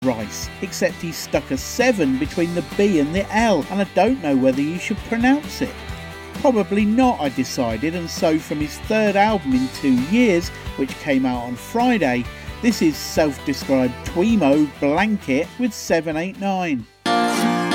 Rice, except he stuck a 7 between the B and the L, and I don't know whether you should pronounce it. Probably not, I decided, and so from his third album in 2 years, which came out on Friday, this is self-described Tweemo Blanket with 789.